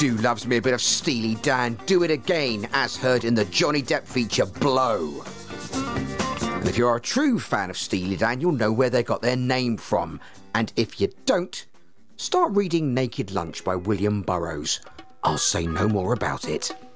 do loves me a bit of Steely Dan. Do It Again, as heard in the Johnny Depp feature Blow. And if you're a true fan of Steely Dan, you'll know where they got their name from. And if you don't, start reading Naked Lunch by William Burroughs. I'll say no more about it.